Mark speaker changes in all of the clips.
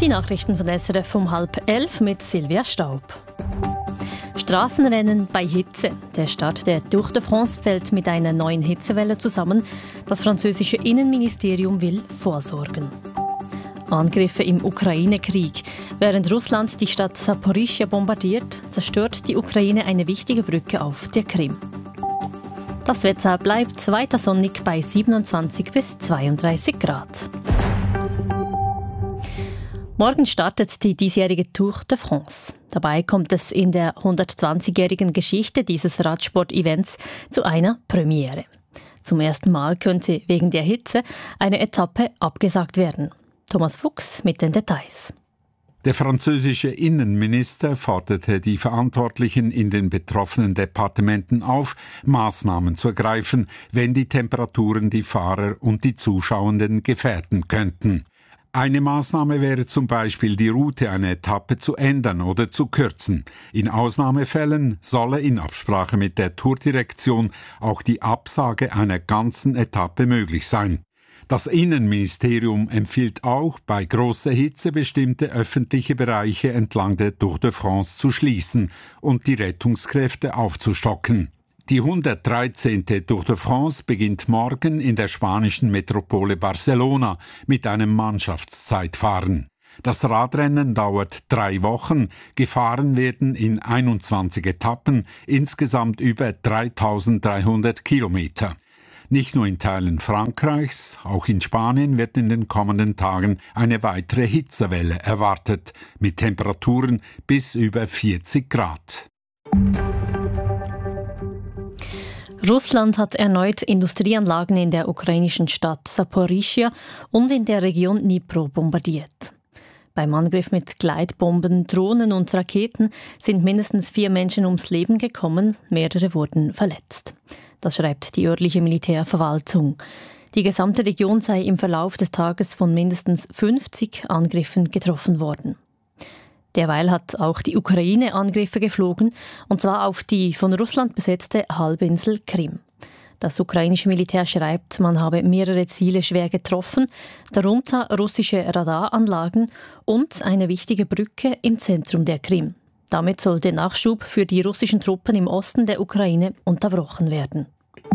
Speaker 1: Die Nachrichten von SRF um 10:30 mit Silvia Staub. Straßenrennen bei Hitze. Der Start der Tour de France fällt mit einer neuen Hitzewelle zusammen. Das französische Innenministerium will vorsorgen. Angriffe im Ukraine-Krieg. Während Russland die Stadt Saporischschja bombardiert, zerstört die Ukraine eine wichtige Brücke auf der Krim. Das Wetter bleibt weiter sonnig bei 27 bis 32 Grad. Morgen startet die diesjährige Tour de France. Dabei kommt es in der 120-jährigen Geschichte dieses Radsport-Events zu einer Premiere. Zum ersten Mal könnte wegen der Hitze eine Etappe abgesagt werden. Thomas Fuchs mit den Details.
Speaker 2: Der französische Innenminister forderte die Verantwortlichen in den betroffenen Departementen auf, Maßnahmen zu ergreifen, wenn die Temperaturen die Fahrer und die Zuschauenden gefährden könnten. Eine Maßnahme wäre zum Beispiel, die Route einer Etappe zu ändern oder zu kürzen. In Ausnahmefällen solle in Absprache mit der Tourdirektion auch die Absage einer ganzen Etappe möglich sein. Das Innenministerium empfiehlt auch, bei großer Hitze bestimmte öffentliche Bereiche entlang der Tour de France zu schließen und die Rettungskräfte aufzustocken. Die 113. Tour de France beginnt morgen in der spanischen Metropole Barcelona mit einem Mannschaftszeitfahren. Das Radrennen dauert 3 Wochen, gefahren werden in 21 Etappen, insgesamt über 3300 Kilometer. Nicht nur in Teilen Frankreichs, auch in Spanien wird in den kommenden Tagen eine weitere Hitzewelle erwartet, mit Temperaturen bis über 40 Grad.
Speaker 1: Russland hat erneut Industrieanlagen in der ukrainischen Stadt Saporischschja und in der Region Dnipro bombardiert. Beim Angriff mit Gleitbomben, Drohnen und Raketen sind mindestens 4 Menschen ums Leben gekommen, mehrere wurden verletzt. Das schreibt die örtliche Militärverwaltung. Die gesamte Region sei im Verlauf des Tages von mindestens 50 Angriffen getroffen worden. Derweil hat auch die Ukraine Angriffe geflogen, und zwar auf die von Russland besetzte Halbinsel Krim. Das ukrainische Militär schreibt, man habe mehrere Ziele schwer getroffen, darunter russische Radaranlagen und eine wichtige Brücke im Zentrum der Krim. Damit soll der Nachschub für die russischen Truppen im Osten der Ukraine unterbrochen werden.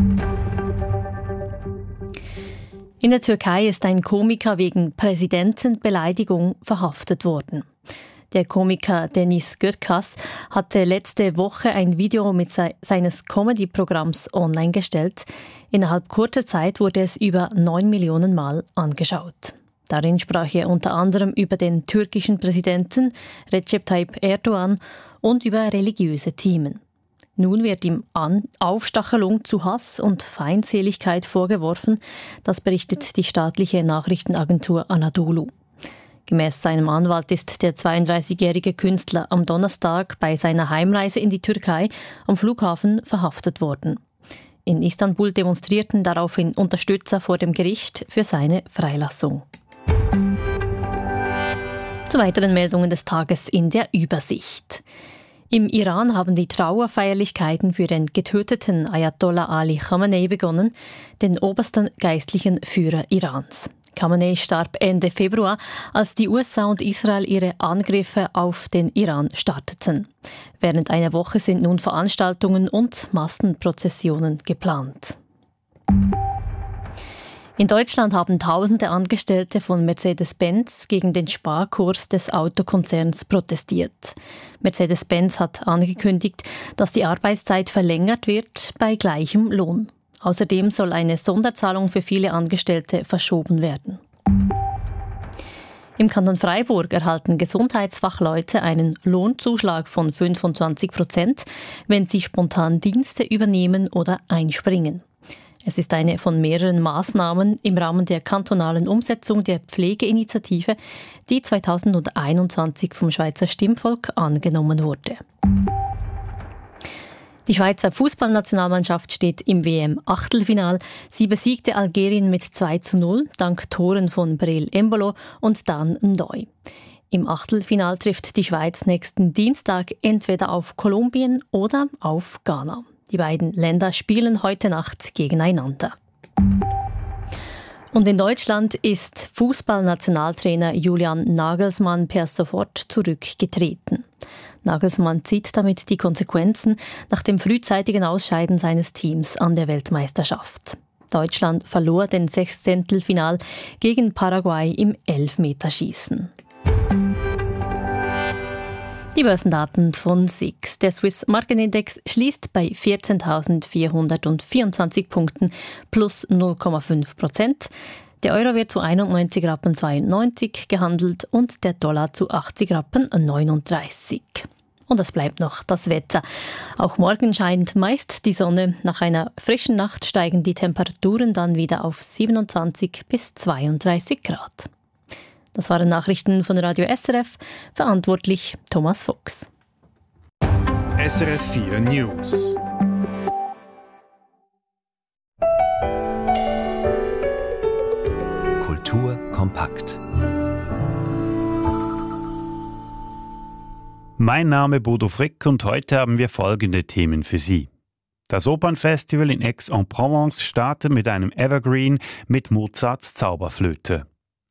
Speaker 1: In der Türkei ist ein Komiker wegen Präsidentenbeleidigung verhaftet worden. Der Komiker Deniz Gürkas hatte letzte Woche ein Video mit seines Comedy-Programms online gestellt. Innerhalb kurzer Zeit wurde es über 9 Millionen Mal angeschaut. Darin sprach er unter anderem über den türkischen Präsidenten Recep Tayyip Erdogan und über religiöse Themen. Nun wird ihm Aufstachelung zu Hass und Feindseligkeit vorgeworfen. Das berichtet die staatliche Nachrichtenagentur Anadolu. Gemäß seinem Anwalt ist der 32-jährige Künstler am Donnerstag bei seiner Heimreise in die Türkei am Flughafen verhaftet worden. In Istanbul demonstrierten daraufhin Unterstützer vor dem Gericht für seine Freilassung. Zu weiteren Meldungen des Tages in der Übersicht. Im Iran haben die Trauerfeierlichkeiten für den getöteten Ayatollah Ali Khamenei begonnen, den obersten geistlichen Führer Irans. Khamenei starb Ende Februar, als die USA und Israel ihre Angriffe auf den Iran starteten. Während einer Woche sind nun Veranstaltungen und Massenprozessionen geplant. In Deutschland haben tausende Angestellte von Mercedes-Benz gegen den Sparkurs des Autokonzerns protestiert. Mercedes-Benz hat angekündigt, dass die Arbeitszeit verlängert wird bei gleichem Lohn. Außerdem soll eine Sonderzahlung für viele Angestellte verschoben werden. Im Kanton Freiburg erhalten Gesundheitsfachleute einen Lohnzuschlag von 25%, wenn sie spontan Dienste übernehmen oder einspringen. Es ist eine von mehreren Maßnahmen im Rahmen der kantonalen Umsetzung der Pflegeinitiative, die 2021 vom Schweizer Stimmvolk angenommen wurde. Die Schweizer Fußballnationalmannschaft steht im WM-Achtelfinal. Sie besiegte Algerien mit 2:0 dank Toren von Breel Embolo und Dan N'Doye. Im Achtelfinal trifft die Schweiz nächsten Dienstag entweder auf Kolumbien oder auf Ghana. Die beiden Länder spielen heute Nacht gegeneinander. Und in Deutschland ist Fußballnationaltrainer Julian Nagelsmann per sofort zurückgetreten. Nagelsmann zieht damit die Konsequenzen nach dem frühzeitigen Ausscheiden seines Teams an der Weltmeisterschaft. Deutschland verlor den Sechzehntelfinal gegen Paraguay im Elfmeterschießen. Die Börsendaten von SIX. Der Swiss Markenindex schließt bei 14.424 Punkten plus 0,5%. Der Euro wird zu 91,92 Rappen gehandelt und der Dollar zu 80,39 Rappen. Und es bleibt noch das Wetter. Auch morgen scheint meist die Sonne. Nach einer frischen Nacht steigen die Temperaturen dann wieder auf 27 bis 32 Grad. Das waren Nachrichten von Radio SRF. Verantwortlich Thomas Fuchs.
Speaker 3: SRF 4 News. Kultur kompakt.
Speaker 4: Mein Name ist Bodo Frick und heute haben wir folgende Themen für Sie. Das Opernfestival in Aix-en-Provence startet mit einem Evergreen mit Mozarts Zauberflöte.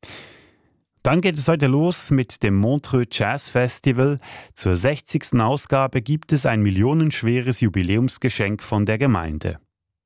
Speaker 4: Dann geht es heute los mit dem Montreux Jazz Festival. Zur 60. Ausgabe gibt es ein millionenschweres Jubiläumsgeschenk von der Gemeinde.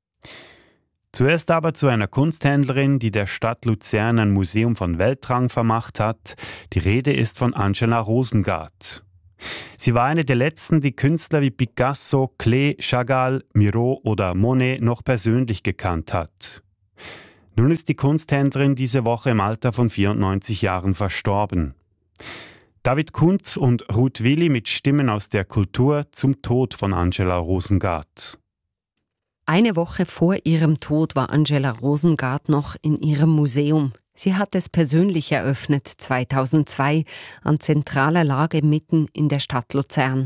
Speaker 4: Zuerst aber zu einer Kunsthändlerin, die der Stadt Luzern ein Museum von Weltrang vermacht hat. Die Rede ist von Angela Rosengart. Sie war eine der letzten, die Künstler wie Picasso, Klee, Chagall, Miro oder Monet noch persönlich gekannt hat. Nun ist die Kunsthändlerin diese Woche im Alter von 94 Jahren verstorben. David Kuntz und Ruth Willi mit Stimmen aus der Kultur zum Tod von Angela Rosengart.
Speaker 5: Eine Woche vor ihrem Tod war Angela Rosengart noch in ihrem Museum. Sie hat es persönlich eröffnet 2002 an zentraler Lage mitten in der Stadt Luzern.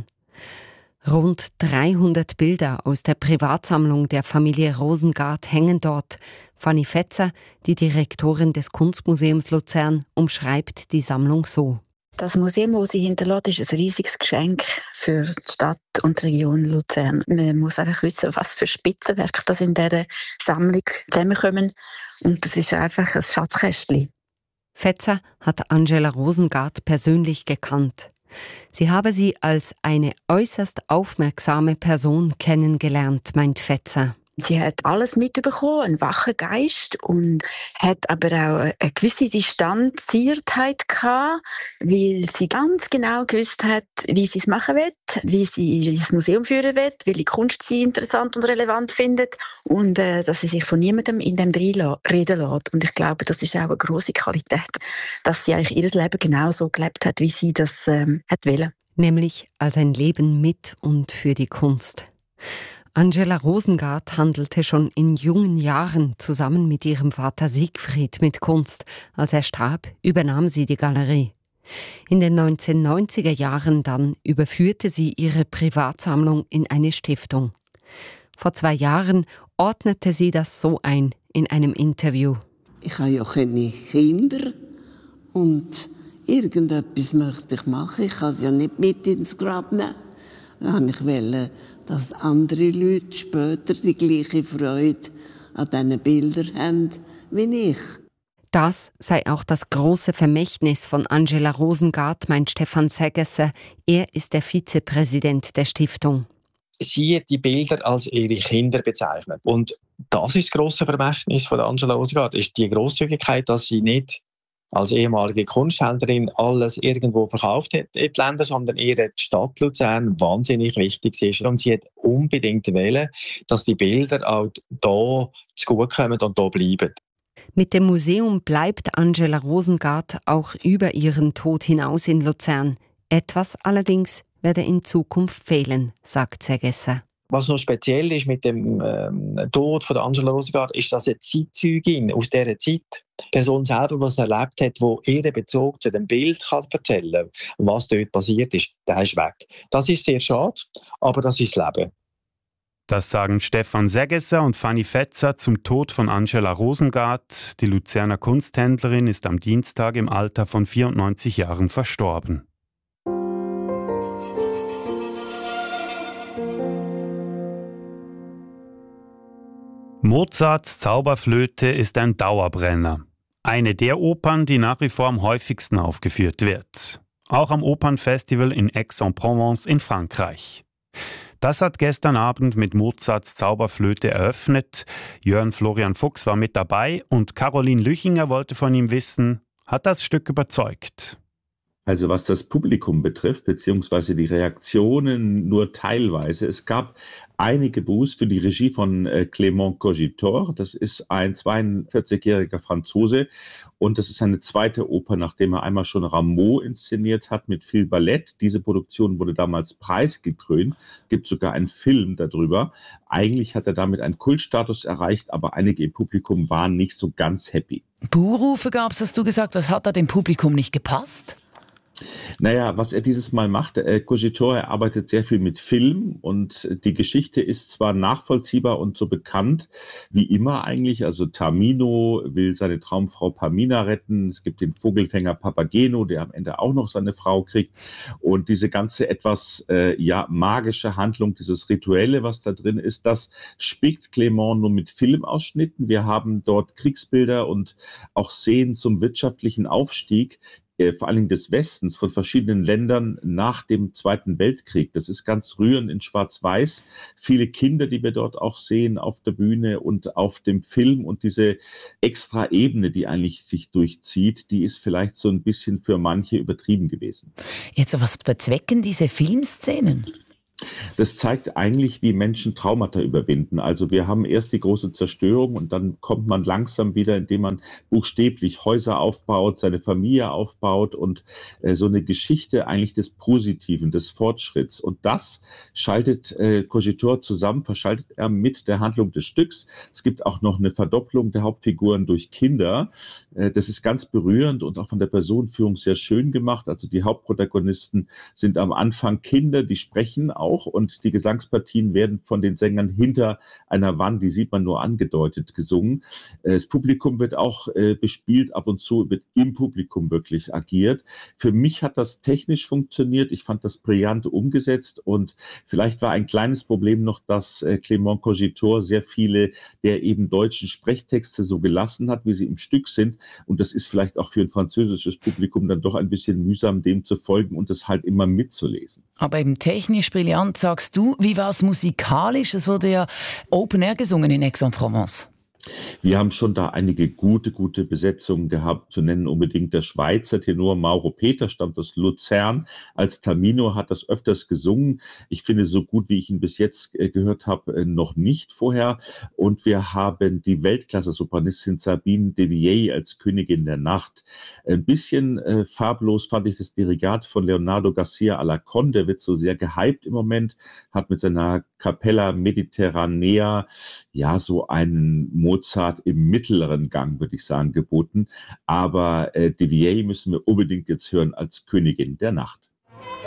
Speaker 5: Rund 300 Bilder aus der Privatsammlung der Familie Rosengart hängen dort. Fanny Fetzer, die Direktorin des Kunstmuseums Luzern, umschreibt die Sammlung so.
Speaker 6: Das Museum, das sie hinterlässt, ist ein riesiges Geschenk für die Stadt und die Region Luzern. Man muss einfach wissen, was für Spitzenwerke das in dieser Sammlung zusammenkommen. Und das ist einfach ein Schatzkästchen.
Speaker 5: Fetzer hat Angela Rosengart persönlich gekannt. Sie habe sie als eine äußerst aufmerksame Person kennengelernt, meint Fetzer.
Speaker 6: Sie hat alles mitbekommen, einen wachen Geist und hat aber auch eine gewisse Distanziertheit gehabt, weil sie ganz genau gewusst hat, wie sie es machen will, wie sie ihr Museum führen will, welche Kunst sie interessant und relevant findet und dass sie sich von niemandem in dem reden lässt. Und ich glaube, das ist auch eine grosse Qualität, dass sie eigentlich ihr Leben genau so gelebt hat, wie sie das hat wollen.
Speaker 5: Nämlich als ein Leben mit und für die Kunst. Angela Rosengart handelte schon in jungen Jahren zusammen mit ihrem Vater Siegfried mit Kunst. Als er starb, übernahm sie die Galerie. In den 1990er Jahren dann überführte sie ihre Privatsammlung in eine Stiftung. Vor 2 Jahren ordnete sie das so ein in einem Interview.
Speaker 7: Ich habe ja keine Kinder und irgendetwas möchte ich machen. Ich kann es ja nicht mit ins Grab nehmen. Dann wollte ich, dass andere Leute später die gleiche Freude an diesen Bildern haben wie ich.
Speaker 5: Das sei auch das große Vermächtnis von Angela Rosengart, meint Stefan Segesser. Er ist der Vizepräsident der Stiftung.
Speaker 8: Sie hat die Bilder als ihre Kinder bezeichnet. Und das ist das grosse Vermächtnis von Angela Rosengart, ist die Grosszügigkeit, dass sie nicht als ehemalige Kunsthändlerin alles irgendwo verkauft hat in die Länder, sondern ihr die Stadt Luzern wahnsinnig wichtig ist. Und sie hat unbedingt wollen, dass die Bilder auch hier zugutekommen und hier bleiben.
Speaker 5: Mit dem Museum bleibt Angela Rosengart auch über ihren Tod hinaus in Luzern. Etwas allerdings werde in Zukunft fehlen, sagt Segesser.
Speaker 8: Was noch speziell ist mit dem Tod von Angela Rosengart, ist, dass eine Zeitzeugin aus dieser Zeit, die Person selber, die es erlebt hat, die ihren Bezug zu dem Bild kann erzählen kann, was dort passiert ist, der ist weg. Das ist sehr schade, aber das ist das Leben.
Speaker 4: Das sagen Stefan Segesser und Fanny Fetzer zum Tod von Angela Rosengart. Die Luzerner Kunsthändlerin ist am Dienstag im Alter von 94 Jahren verstorben. Mozarts Zauberflöte ist ein Dauerbrenner. Eine der Opern, die nach wie vor am häufigsten aufgeführt wird. Auch am Opernfestival in Aix-en-Provence in Frankreich. Das hat gestern Abend mit Mozarts Zauberflöte eröffnet. Jörn Florian Fuchs war mit dabei und Caroline Lüchinger wollte von ihm wissen, hat das Stück überzeugt?
Speaker 9: Also was das Publikum betrifft, beziehungsweise die Reaktionen nur teilweise. Es gab einige Buß für die Regie von Clément Cogitor. Das ist ein 42-jähriger Franzose und das ist seine zweite Oper, nachdem er einmal schon Rameau inszeniert hat mit viel Ballett. Diese Produktion wurde damals preisgekrönt, gibt sogar einen Film darüber. Eigentlich hat er damit einen Kultstatus erreicht, aber einige im Publikum waren nicht so ganz happy.
Speaker 10: Buhrufe gab es, hast du gesagt, was hat da dem Publikum nicht gepasst?
Speaker 9: Naja, was er dieses Mal macht, Cogitor, er arbeitet sehr viel mit Film und die Geschichte ist zwar nachvollziehbar und so bekannt wie immer eigentlich, also Tamino will seine Traumfrau Pamina retten, es gibt den Vogelfänger Papageno, der am Ende auch noch seine Frau kriegt und diese ganze etwas magische Handlung, dieses Rituelle, was da drin ist, das spickt Clément nur mit Filmausschnitten. Wir haben dort Kriegsbilder und auch Szenen zum wirtschaftlichen Aufstieg, vor allem des Westens, von verschiedenen Ländern nach dem Zweiten Weltkrieg. Das ist ganz rührend in Schwarz-Weiß. Viele Kinder, die wir dort auch sehen auf der Bühne und auf dem Film und diese extra Ebene, die eigentlich sich durchzieht, die ist vielleicht so ein bisschen für manche übertrieben gewesen.
Speaker 10: Jetzt, was bezwecken diese Filmszenen?
Speaker 9: Das zeigt eigentlich, wie Menschen Traumata überwinden. Also wir haben erst die große Zerstörung und dann kommt man langsam wieder, indem man buchstäblich Häuser aufbaut, seine Familie aufbaut und so eine Geschichte eigentlich des Positiven, des Fortschritts. Und das schaltet Cogitor zusammen, verschaltet er mit der Handlung des Stücks. Es gibt auch noch eine Verdopplung der Hauptfiguren durch Kinder. Das ist ganz berührend und auch von der Personenführung sehr schön gemacht. Also die Hauptprotagonisten sind am Anfang Kinder, die sprechen auch und die Gesangspartien werden von den Sängern hinter einer Wand, die sieht man nur angedeutet, gesungen. Das Publikum wird auch bespielt, ab und zu wird im Publikum wirklich agiert. Für mich hat das technisch funktioniert, ich fand das brillant umgesetzt und vielleicht war ein kleines Problem noch, dass Clément Cogitor sehr viele der eben deutschen Sprechtexte so gelassen hat, wie sie im Stück sind und das ist vielleicht auch für ein französisches Publikum dann doch ein bisschen mühsam, dem zu folgen und das halt immer mitzulesen.
Speaker 10: Aber eben technisch brillant, sagst du. Wie war es musikalisch? Es wurde ja Open Air gesungen in Aix-en-Provence.
Speaker 9: Wir haben schon da einige gute Besetzungen gehabt. Zu nennen unbedingt der Schweizer Tenor Mauro Peter, stammt aus Luzern. Als Tamino hat das öfters gesungen. Ich finde, so gut, wie ich ihn bis jetzt gehört habe, noch nicht vorher. Und wir haben die Weltklasse-Sopranistin Sabine Devier als Königin der Nacht. Ein bisschen farblos fand ich das Dirigat von Leonardo Garcia Alarcón. Der wird so sehr gehypt im Moment, hat mit seiner Capella Mediterranea ja so einen Mozart im mittleren Gang, würde ich sagen, geboten. Aber Devier müssen wir unbedingt jetzt hören als Königin der Nacht.